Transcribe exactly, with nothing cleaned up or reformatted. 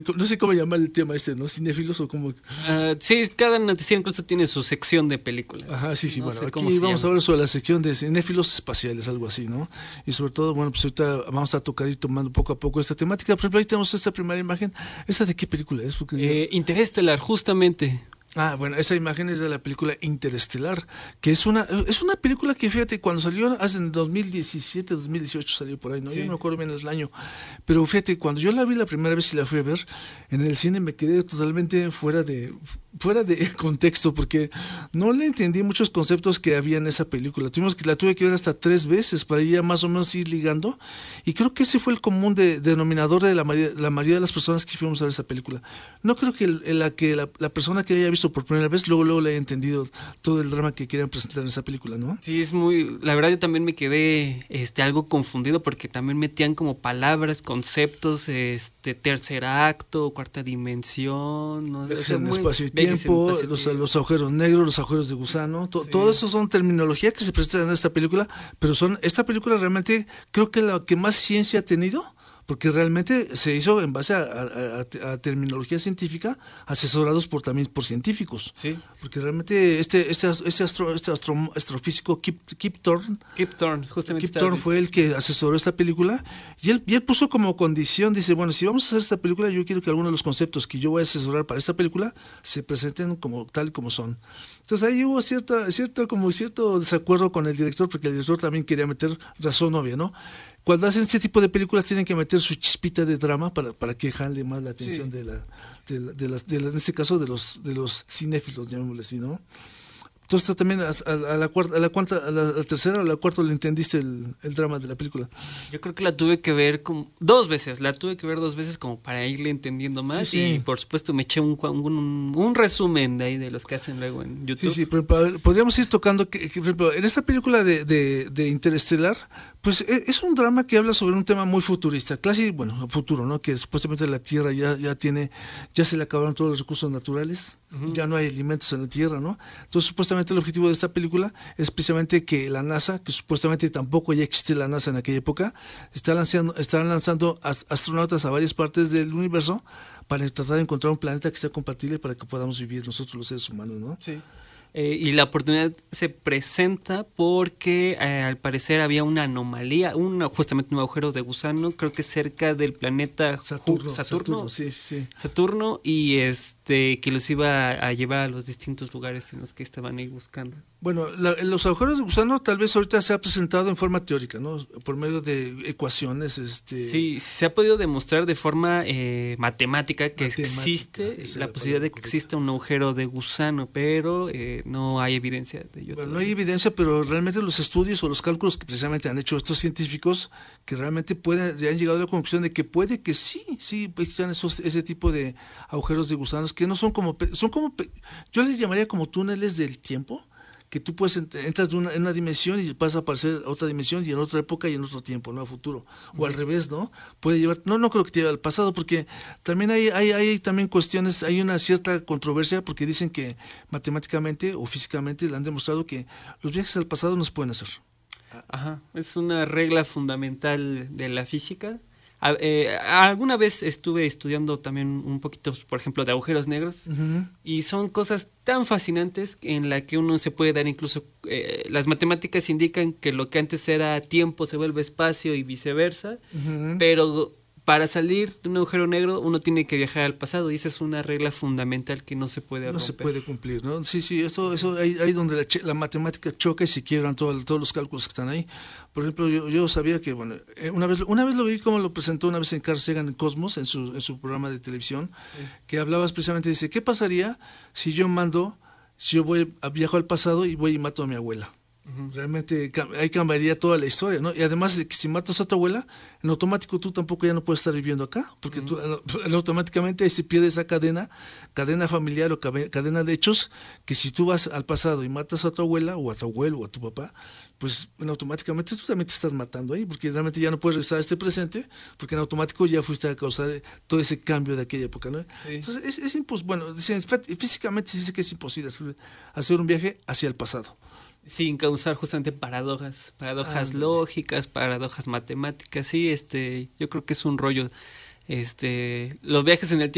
No sé cómo llamar el tema este, ¿no? Cinéfilos o como... Uh, sí, cada noticiero incluso tiene su sección de películas. Ajá, sí, sí, no bueno, sé aquí vamos llama. a hablar sobre la sección de cinéfilos espaciales, algo así, ¿no? Y sobre todo, bueno, pues ahorita vamos a tocar y tomando poco a poco esta temática. Por ejemplo, ahí tenemos esta primera imagen. ¿Esta de qué película es? Porque eh, yo... Interestelar, justamente. Ah, bueno, esa imagen es de la película Interestelar, que es una es una película que, fíjate, cuando salió, hace en dos mil diecisiete, dos mil dieciocho salió por ahí, ¿no? Sí. Yo no me acuerdo bien el año, pero fíjate, cuando yo la vi la primera vez y la fui a ver, en el cine me quedé totalmente fuera de fuera de contexto, porque no le entendí muchos conceptos que había en esa película. Tuvimos que la tuve que ver hasta tres veces para ya más o menos ir ligando, y creo que ese fue el común de, denominador de la mayoría, la mayoría de las personas que fuimos a ver esa película. No creo que, el, la, que la, la persona que haya visto por primera vez, luego luego le haya entendido todo el drama que querían presentar en esa película, ¿no? Sí, es muy, la verdad yo también me quedé este algo confundido porque también metían como palabras, conceptos, este tercer acto, cuarta dimensión, no sé, en espacio y tiempo, espacio los, los agujeros negros, los agujeros de gusano, to, sí. Todo eso son terminología que se presentan en esta película, pero son esta película realmente creo que la que más ciencia ha tenido, porque realmente se hizo en base a, a, a, a terminología científica, asesorados por también por científicos. Sí. Porque realmente este este este, astro, este astro, astrofísico Kip, Kip Thorne, Kip Thorne, justamente Kip Thorne fue el que asesoró esta película, y él, y él puso como condición, dice, bueno, si vamos a hacer esta película, yo quiero que algunos de los conceptos que yo voy a asesorar para esta película se presenten como tal y como son. Entonces ahí hubo cierta, cierto, como cierto desacuerdo con el director, porque el director también quería meter razón obvia, ¿no? Cuando hacen este tipo de películas tienen que meter su chispita de drama para, para que jale más la atención, sí. de, la, de, la, de, las, de la, en este caso de los de los cinéfilos, llamémosle así, ¿no? Entonces también a, a, a la cuarta, a la cuarta, a la, a la tercera o a la cuarta le entendiste el, el drama de la película. Yo creo que la tuve que ver como dos veces, la tuve que ver dos veces como para irle entendiendo más, sí, sí. Y por supuesto me eché un, un, un resumen de ahí de los que hacen luego en YouTube. Sí, sí, por ejemplo, podríamos ir tocando que, que por ejemplo, en esta película de, de, de Interestelar, pues es un drama que habla sobre un tema muy futurista, casi, bueno, futuro, ¿no? Que supuestamente la Tierra ya, ya tiene, ya se le acabaron todos los recursos naturales, uh-huh. Ya no hay alimentos en la Tierra, ¿no? Entonces supuestamente el objetivo de esta película es precisamente que la NASA, que supuestamente tampoco ya existe la NASA en aquella época, está lanzando, están lanzando astronautas a varias partes del universo para tratar de encontrar un planeta que sea compatible para que podamos vivir nosotros los seres humanos, ¿no? Sí. Eh, y la oportunidad se presenta porque eh, al parecer había una anomalía, una, justamente un agujero de gusano, creo que cerca del planeta Saturno, Saturno, Saturno, sí, sí, sí. Saturno, y este que los iba a llevar a los distintos lugares en los que estaban ahí buscando. Bueno, la, los agujeros de gusano tal vez ahorita se ha presentado en forma teórica, ¿no? Por medio de ecuaciones. Este... Sí, se ha podido demostrar de forma eh, matemática que matemática, existe la, la posibilidad de que exista un agujero de gusano, pero eh, no hay evidencia de ello. Bueno, no hay evidencia, pero realmente los estudios o los cálculos que precisamente han hecho estos científicos, que realmente pueden, han llegado a la conclusión de que puede que sí, sí existan esos, ese tipo de agujeros de gusanos que no son como, son como, yo les llamaría como túneles del tiempo, que tú puedes entras de una, en una dimensión y vas a aparecer a otra dimensión y en otra época y en otro tiempo, no a futuro, o al revés, ¿no? Puede llevar, no, no creo que te lleve al pasado, porque también hay, hay, hay también cuestiones, hay una cierta controversia, porque dicen que matemáticamente o físicamente le han demostrado que los viajes al pasado no se pueden hacer. Ajá, es una regla fundamental de la física. A, eh, alguna vez estuve estudiando también un poquito, por ejemplo, de agujeros negros, uh-huh. Y son cosas tan fascinantes en la que uno se puede dar incluso, eh, las matemáticas indican que lo que antes era tiempo se vuelve espacio y viceversa, uh-huh. Pero para salir de un agujero negro uno tiene que viajar al pasado y esa es una regla fundamental que no se puede romper. No se puede cumplir, ¿no? Sí, sí, eso, eso ahí, ahí donde la, la matemática choca y se quiebran todo, todos los cálculos que están ahí. Por ejemplo, yo, yo sabía que, bueno, una vez, una vez lo vi como lo presentó una vez en Carl Sagan en Cosmos, en su, en su programa de televisión, sí. Que hablaba precisamente, dice, ¿qué pasaría si yo mando, si yo voy a viajo al pasado y voy y mato a mi abuela? Uh-huh. Realmente ahí cambiaría toda la historia, ¿no? Y además de que si matas a tu abuela, en automático tú tampoco ya no puedes estar viviendo acá, porque uh-huh. tú en, automáticamente se pierde esa cadena, cadena familiar o cadena de hechos, que si tú vas al pasado y matas a tu abuela o a tu abuelo o a tu papá, pues en automáticamente tú también te estás matando ahí, porque realmente ya no puedes regresar a este presente, porque en automático ya fuiste a causar todo ese cambio de aquella época, ¿no? Sí. Entonces es, es imposible, bueno, dicen, físicamente se dice que es imposible hacer un viaje hacia el pasado. Sin causar justamente paradojas, paradojas ah, lógicas, paradojas matemáticas, sí, este, yo creo que es un rollo, este, los viajes en el tiempo